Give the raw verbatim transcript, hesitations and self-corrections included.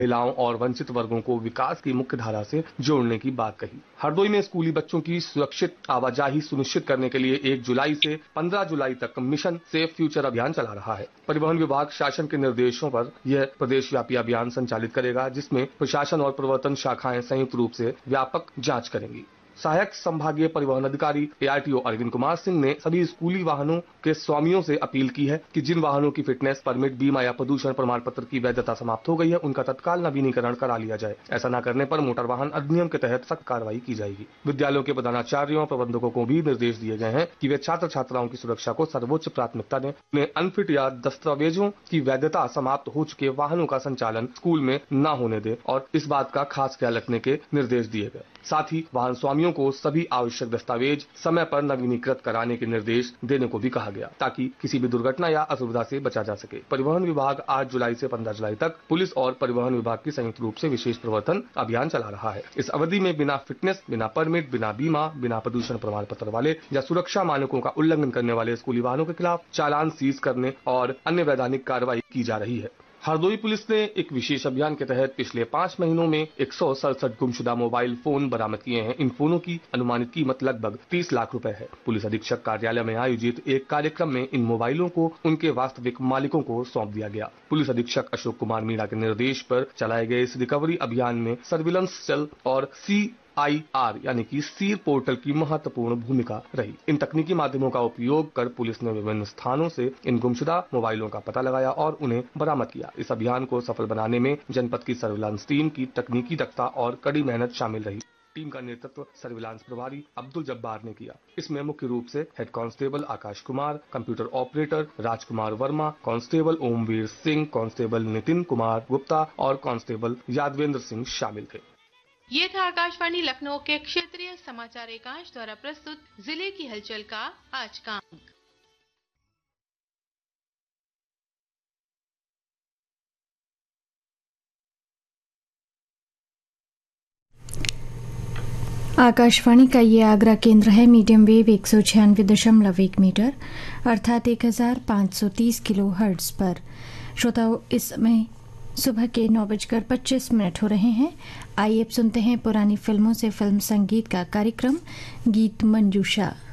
महिलाओं और वंचित वर्गों को विकास की मुख्य धारा से जोड़ने की बात कही। हरदोई में स्कूली बच्चों की सुरक्षित आवाजाही सुनिश्चित करने के लिए एक जुलाई से पंद्रह जुलाई तक मिशन सेफ फ्यूचर अभियान चला रहा है। परिवहन विभाग शासन के निर्देशों पर यह प्रदेश व्यापी अभियान संचालित करेगा, जिसमें प्रशासन और प्रवर्तन शाखाएं संयुक्त रूप से व्यापक जांच करेंगी। सहायक संभागीय परिवहन अधिकारी एआरटीओ अरविंद कुमार सिंह ने सभी स्कूली वाहनों के स्वामियों से अपील की है कि जिन वाहनों की फिटनेस, परमिट, बीमा या प्रदूषण प्रमाण पत्र की वैधता समाप्त हो गई है, उनका तत्काल नवीनीकरण करा लिया जाए। ऐसा न करने पर मोटर वाहन अधिनियम के तहत सख्त कार्रवाई की जाएगी। विद्यालयों के प्रधानाचार्यों और प्रबंधकों को भी निर्देश दिए गए हैं कि वे छात्र छात्राओं की सुरक्षा को सर्वोच्च प्राथमिकता दें। उन्हें अनफिट या दस्तावेजों की वैधता समाप्त हो चुके वाहनों का संचालन स्कूल में न होने दें और इस बात का खास ख्याल रखने के निर्देश दिए गए। साथ ही वाहन स्वामियों को सभी आवश्यक दस्तावेज समय पर नवीनीकृत कराने के निर्देश देने को भी कहा गया, ताकि किसी भी दुर्घटना या असुविधा से बचा जा सके। परिवहन विभाग आठ जुलाई से पंद्रह जुलाई तक पुलिस और परिवहन विभाग की संयुक्त रूप से विशेष प्रवर्तन अभियान चला रहा है। इस अवधि में बिना फिटनेस, बिना परमिट, बिना बीमा, बिना प्रदूषण प्रमाण पत्र वाले या सुरक्षा मानकों का उल्लंघन करने वाले स्कूली वाहनों के खिलाफ चालान सीज करने और अन्य वैधानिक कार्रवाई की जा रही है। हरदोई पुलिस ने एक विशेष अभियान के तहत पिछले पाँच महीनों में एक सौ सड़सठ गुमशुदा मोबाइल फोन बरामद किए हैं। इन फोनों की अनुमानित कीमत लगभग तीस लाख रुपए है। पुलिस अधीक्षक कार्यालय में आयोजित एक कार्यक्रम में इन मोबाइलों को उनके वास्तविक मालिकों को सौंप दिया गया। पुलिस अधीक्षक अशोक कुमार मीणा के निर्देश पर चलाए गए इस रिकवरी अभियान में सर्विलांस सेल और सी आई आर यानी कि सीर पोर्टल की महत्वपूर्ण भूमिका रही। इन तकनीकी माध्यमों का उपयोग कर पुलिस ने विभिन्न स्थानों से इन गुमशुदा मोबाइलों का पता लगाया और उन्हें बरामद किया। इस अभियान को सफल बनाने में जनपद की सर्विलांस टीम की तकनीकी दक्षता और कड़ी मेहनत शामिल रही। टीम का नेतृत्व सर्विलांस प्रभारी अब्दुल जब्बार ने किया। इसमें मुख्य रूप से head constable Akash Kumar, computer operator Rajkumar Verma, constable Omveer Singh, constable Nitin Kumar Gupta और कांस्टेबल यादवेंद्र सिंह शामिल थे। ये था आकाशवाणी लखनऊ के क्षेत्रीय समाचार एकांश द्वारा प्रस्तुत जिले की हलचल का आज का अंक। आकाशवाणी का ये आगरा केंद्र है। मीडियम वेव एक सौ छियानवे दशमलव एक मीटर अर्थात एक हजार पाँच सौ तीस किलो हर्ट्ज पर। श्रोताओं, इस समय सुबह के नौ बजकर पच्चीस मिनट हो रहे हैं। आइए अब सुनते हैं पुरानी फिल्मों से फिल्म संगीत का कार्यक्रम गीत मंजूषा।